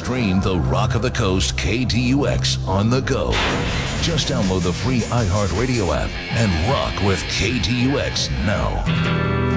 stream the Rock of the Coast KTUX on the go. Just download the free iHeartRadio app and rock with KTUX now.